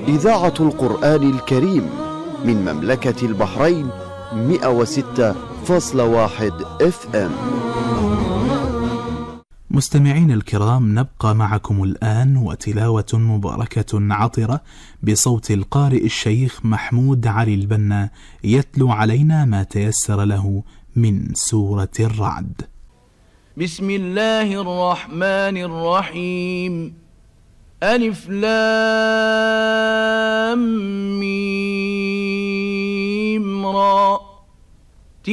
إذاعة القرآن الكريم من مملكة البحرين 106.1 FM. مستمعين الكرام، نبقى معكم الآن وتلاوة مباركة عطرة بصوت القارئ الشيخ محمود علي البنا يتلو علينا ما تيسر له من سورة الرعد. بسم الله الرحمن الرحيم. ألف لام ميم را.